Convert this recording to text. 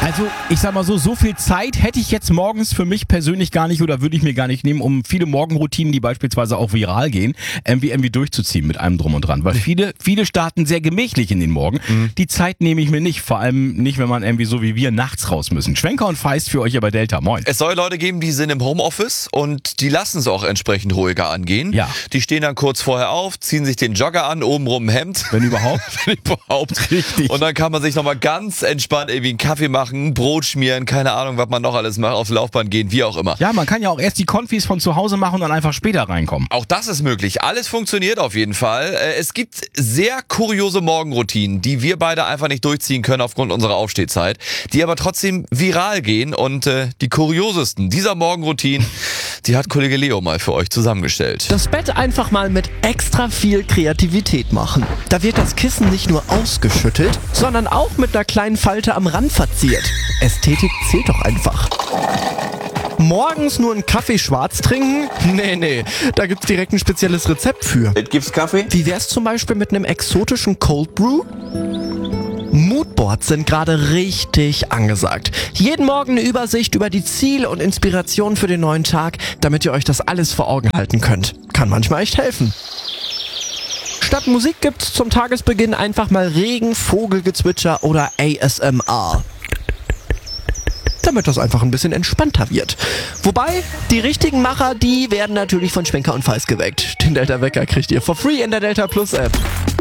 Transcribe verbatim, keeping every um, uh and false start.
Also ich sag mal so, so viel Zeit hätte ich jetzt morgens für mich persönlich gar nicht oder würde ich mir gar nicht nehmen, um viele Morgenroutinen, die beispielsweise auch viral gehen, irgendwie, irgendwie durchzuziehen mit allem drum und dran. Weil viele, viele starten sehr gemächlich in den Morgen. Mhm. Die Zeit nehme ich mir nicht, vor allem nicht, wenn man irgendwie so wie wir nachts raus müssen. Schwenker und Feist für euch hier bei Delta, moin. Es soll Leute geben, die sind im Homeoffice und die lassen es auch entsprechend ruhiger angehen. Ja. Die stehen dann kurz vorher auf, ziehen sich den Jogger an, obenrum ein Hemd. Wenn überhaupt. Wenn überhaupt. Richtig. Und dann kann man sich nochmal ganz entspannt irgendwie einen Kaffee machen, ein Brot schmieren, keine Ahnung, was man noch alles macht, aufs Laufband gehen, wie auch immer. Ja, man kann ja auch erst die Konfis von zu Hause machen und dann einfach später reinkommen. Auch das ist möglich. Alles funktioniert auf jeden Fall. Es gibt sehr kuriose Morgenroutinen, die wir beide einfach nicht durchziehen können aufgrund unserer Aufstehzeit, die aber trotzdem viral gehen. Und äh, die kuriosesten dieser Morgenroutinen, die hat Kollege Leo mal für euch zusammengestellt. Das Bett einfach mal mit extra viel Kreativität machen. Da wird das Kissen nicht nur ausgeschüttelt, sondern auch mit einer kleinen Falte am Rand verziert. Ästhetik zählt doch einfach. Morgens nur einen Kaffee schwarz trinken? Nee, nee, da gibt's direkt ein spezielles Rezept für. Jetzt gibt's Kaffee? Wie wär's zum Beispiel mit einem exotischen Cold Brew? Moodboards sind gerade richtig angesagt. Jeden Morgen eine Übersicht über die Ziele und Inspirationen für den neuen Tag, damit ihr euch das alles vor Augen halten könnt. Kann manchmal echt helfen. Statt Musik gibt's zum Tagesbeginn einfach mal Regen, Vogelgezwitscher oder A S M R. Damit das einfach ein bisschen entspannter wird. Wobei, die richtigen Macher, die werden natürlich von Schwenker und Feist geweckt. Den Delta Wecker kriegt ihr for free in der Delta Plus App.